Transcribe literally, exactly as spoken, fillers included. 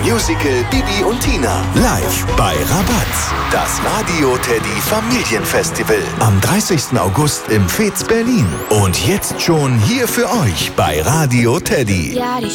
Musical Bibi und Tina. Live bei Rabatz. Das Radio Teddy Familienfestival. Am dreißigsten August im Fez Berlin. Und jetzt schon hier für euch bei Radio Teddy. Ja, die